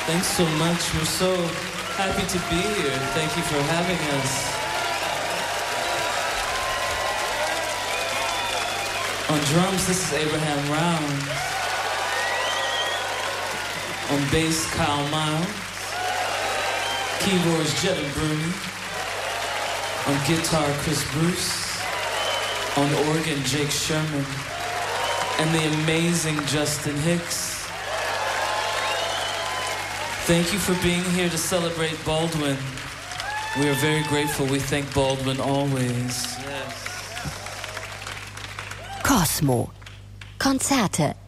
Thanks so much. We're so happy to be here. Thank you for having us. On drums, this is Abraham Round. On bass, Kyle Miles. Keyboards, Jed and Bruni. On guitar, Chris Bruce. On organ, Jake Sherman. And the amazing Justin Hicks. Thank you for being here to celebrate Baldwin. We are very grateful. We thank Baldwin always. Cosmo. Konzerte